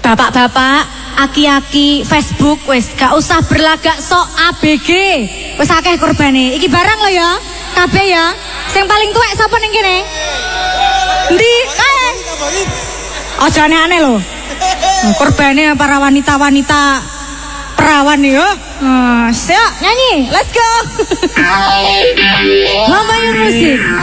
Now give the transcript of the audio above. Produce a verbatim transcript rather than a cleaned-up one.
Bapak-bapak, aki-aki Facebook wis gak usah berlagak sok A B G. Wis akeh korbane. Iki barang lo ya. Kabeh ya. Sing paling tuwek sapa ning kene? Endi? Kae. Aja aneh-aneh lho. Korbane para wanita-wanita perawan ya. Nah, siap nyanyi. Let's go. Lambayan musik.